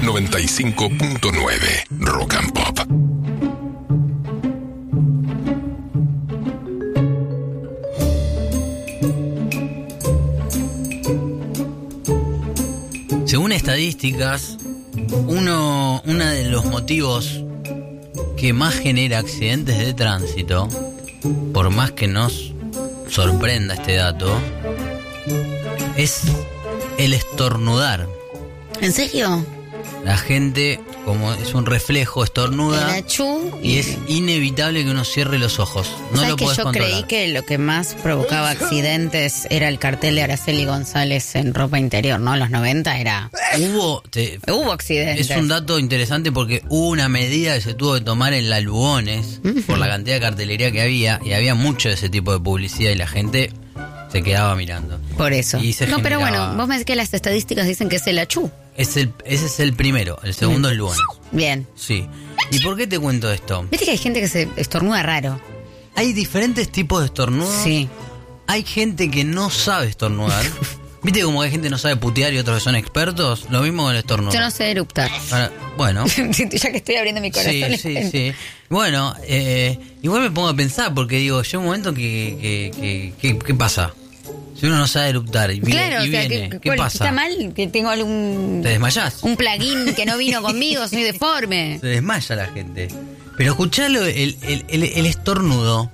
95.9 Rock and Pop. Según estadísticas, uno de los motivos que más genera accidentes de tránsito, por más que nos sorprenda este dato, es el estornudar. ¿En serio? La gente, como es un reflejo, estornuda y es inevitable que uno cierre los ojos. No lo podés controlar. Creí que lo que más provocaba accidentes era el cartel de Araceli González en ropa interior, ¿no? En los 90 era... Hubo accidentes. Es un dato interesante porque hubo una medida que se tuvo que tomar en la Lugones por la cantidad de cartelería que había, y había mucho de ese tipo de publicidad y la gente se quedaba mirando. Por eso. No, pero bueno, vos me decís que las estadísticas dicen que es el achú. Ese es el primero, el segundo es Lugones. Bien. Sí. ¿Y por qué te cuento esto? Viste que hay gente que se estornuda raro. Hay diferentes tipos de estornudos. Sí. Hay gente que no sabe estornudar. ¿Viste como hay gente que no sabe putear y otros que son expertos? Lo mismo con el estornudo. Yo no sé eruptar. Bueno. Ya que estoy abriendo mi corazón. Sí. Bueno, igual me pongo a pensar porque digo, llega un momento que ¿qué pasa? Si uno no sabe eruptar y viene, ¿qué pasa? ¿Está mal? Que tengo algún... ¿Te desmayás? Un plugin que no vino conmigo, soy deforme. Se desmaya la gente. Pero escuchalo, el estornudo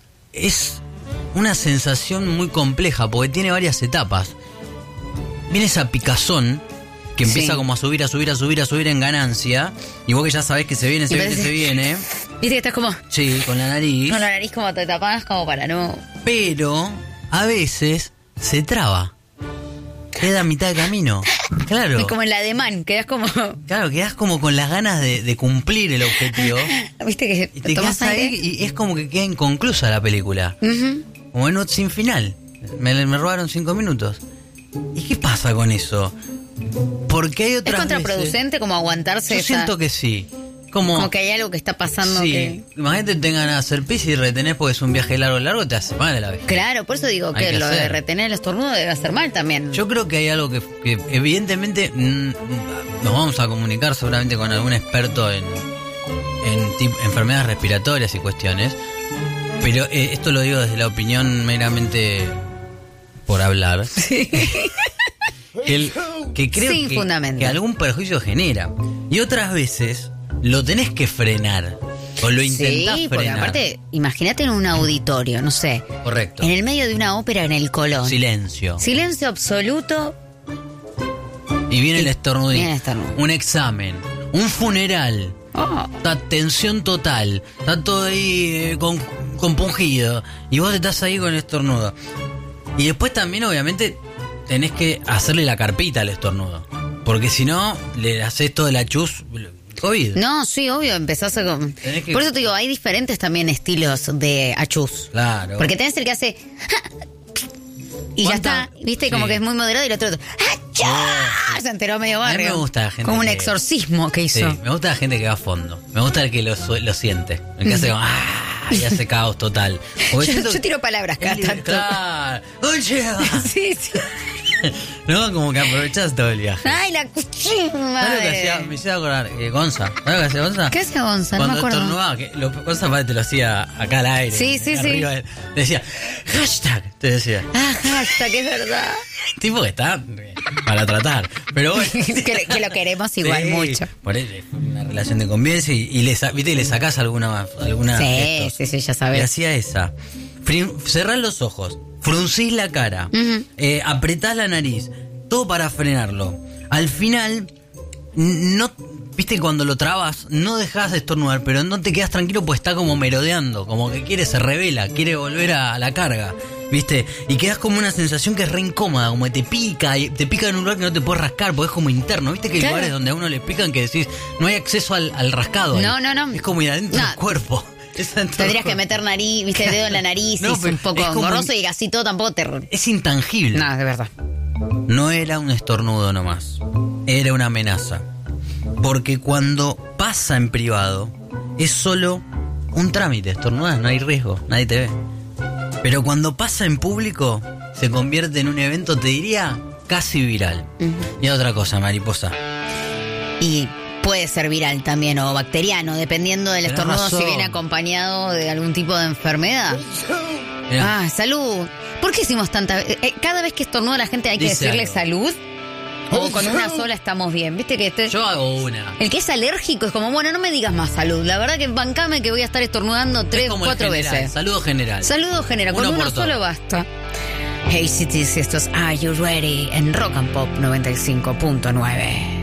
es una sensación muy compleja porque tiene varias etapas. Viene esa picazón que empieza como a subir en ganancia, y vos que ya sabés que se viene. Viste que estás como... Sí, con la nariz. Con la nariz como te tapás como para no... Pero a veces se traba. Queda a mitad de camino. Claro. Como en la de Man, quedás como... Claro, quedás como con las ganas de cumplir el objetivo. Viste que y te quedás ahí y es como que queda inconclusa la película. Como sin final. Me robaron 5 minutos. ¿Y qué pasa con eso? Porque hay otras ¿Es contraproducente veces, como aguantarse? Yo siento que sí. Como que hay algo que está pasando. Sí. Imagínate que tengan a hacer pis y retenés porque es un viaje largo, te hace mal a la vez. Claro, por eso digo que lo de retener el estornudo debe hacer mal también. Yo creo que hay algo que evidentemente nos vamos a comunicar seguramente con algún experto en enfermedades respiratorias y cuestiones. Pero esto lo digo desde la opinión meramente por hablar. Sí. que creo sin fundamento, que algún perjuicio genera. Y otras veces lo tenés que frenar. O lo intentás frenar. Porque aparte, imagínate en un auditorio, no sé. Correcto. En el medio de una ópera en el Colón. Silencio. Silencio absoluto. Y viene el estornudín. Un examen. Un funeral. Está tensión total. Está todo ahí compungido. Y vos estás ahí con el estornudo. Y después también, obviamente, tenés que hacerle la carpita al estornudo. Porque si no, le haces todo el achus... COVID. No, sí, obvio, empezás a... Por eso te digo, hay diferentes también estilos de achus. Claro. Porque tenés el que hace... Y ya está, viste, sí, como que es muy moderado, y el otro... Se enteró medio barrio. A mí me gusta la gente como un exorcismo que hizo. Sí, me gusta la gente que va a fondo. Me gusta el que lo siente. El que hace como... y hace caos total. Yo tiro palabras cada tanto. Claro. ¡Oye! Sí. No, como que aprovechás todo el viaje. ¡Ay, la cuchilla! Me hacía acordar, Gonza. ¿Sabes lo que hacía Gonza? ¿Qué hacía Gonza? Cuando no me acuerdo. estornudaba, Gonza te lo hacía acá al aire. Sí. Te decía, hashtag, te decía. Hashtag, es verdad. Tipo que está para tratar. Pero bueno. que lo queremos igual mucho. Por eso, una relación de convivencia y le sacás alguna Sí, ya sabes. Y hacía esa. Cerrás los ojos. Fruncís la cara, apretás la nariz, todo para frenarlo. Al final, no, viste, cuando lo trabas, no dejás de estornudar, pero no te quedas tranquilo porque está como merodeando, como que se revela, quiere volver a la carga, viste, y quedás como una sensación que es re incómoda, como que te pica en un lugar que no te puedes rascar, porque es como interno, viste que hay lugares donde a uno le pican que decís, no hay acceso al rascado. No. Es como ir adentro del cuerpo. Tendrías que meter nariz, viste, el dedo en la nariz, es un poco engorroso y así todo tampoco te... Es intangible. No, de verdad. No era un estornudo nomás, era una amenaza. Porque cuando pasa en privado, es solo un trámite, estornudás, no hay riesgo, nadie te ve. Pero cuando pasa en público, se convierte en un evento, te diría, casi viral. Y otra cosa, mariposa. Y puede ser viral también o bacteriano, dependiendo del estornudo, si viene acompañado de algún tipo de enfermedad. Salud. ¿Por qué decimos tanta? Cada vez que estornuda la gente hay que decirle algo. Salud. O con una sola estamos bien. ¿Viste que yo hago una. El que es alérgico es como, bueno, no me digas más salud. La verdad que bancame que voy a estar estornudando 3 o 4 veces. Saludo general. Saludo general. Con uno solo basta. Hey Cities, estos Are You Ready? En Rock and Pop 95.9.